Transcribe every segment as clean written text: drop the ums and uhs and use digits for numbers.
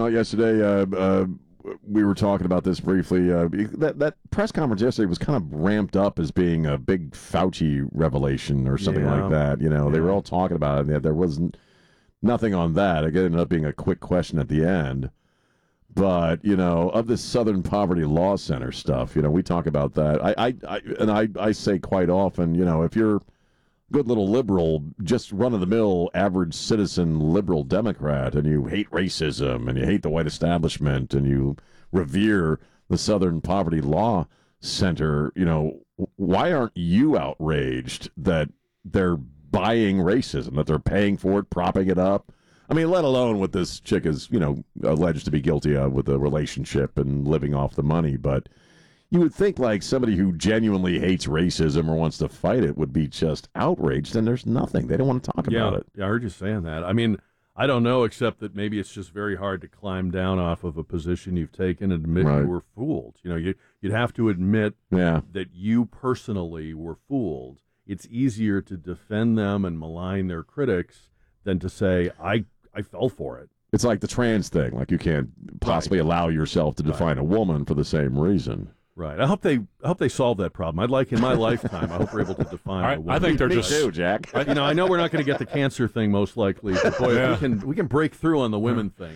out yesterday. We were talking about this briefly. That press conference yesterday was kind of ramped up as being a big Fauci revelation or something like that. They were all talking about it. There wasn't nothing on that. It ended up being a quick question at the end. But, of this Southern Poverty Law Center stuff, we talk about that. I say quite often, if you're good little liberal, just run-of-the-mill, average citizen liberal Democrat, and you hate racism, and you hate the white establishment, and you revere the Southern Poverty Law Center, why aren't you outraged that they're buying racism, that they're paying for it, propping it up? I mean, let alone what this chick is, alleged to be guilty of with a relationship and living off the money, but you would think like somebody who genuinely hates racism or wants to fight it would be just outraged, and there's nothing. They don't want to talk about it. Yeah, I heard you saying that. I mean, I don't know, except that maybe it's just very hard to climb down off of a position you've taken and admit you were fooled. You'd have to admit that you personally were fooled. It's easier to defend them and malign their critics than to say, I fell for it. It's like the trans thing. Like you can't possibly allow yourself to define a woman for the same reason. Right. I hope they solve that problem. I'd like in my lifetime. I hope we're able to define a woman. I think they're Me too, Jack. I know we're not going to get the cancer thing most likely, but boy, if we can break through on the women thing.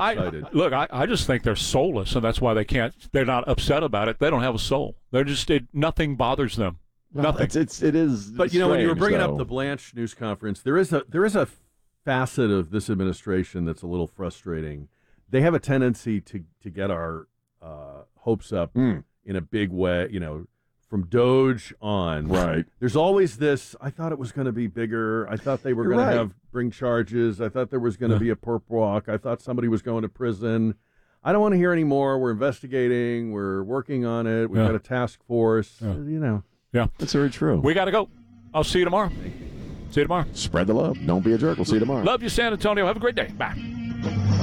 I just think they're soulless, and that's why they're not upset about it. They don't have a soul. Nothing bothers them. Nothing. It is. But when you were bringing up the Blanche news conference, there is a facet of this administration that's a little frustrating. They have a tendency to get our hopes up in a big way, from Doge on. Right. There's always this, I thought it was going to be bigger. I thought they were going to bring charges. I thought there was going to be a perp walk. I thought somebody was going to prison. I don't want to hear any more. We're investigating. We're working on it. We've got a task force. Yeah. That's very true. We got to go. I'll see you tomorrow. See you tomorrow. Spread the love. Don't be a jerk. We'll see you tomorrow. Love you, San Antonio. Have a great day. Bye.